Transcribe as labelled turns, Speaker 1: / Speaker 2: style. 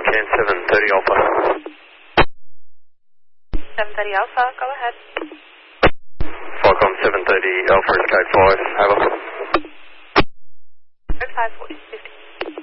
Speaker 1: can, 730 Alpha.
Speaker 2: 730 Alpha, go ahead.
Speaker 1: Falcon 730 Alpha is code 5, over.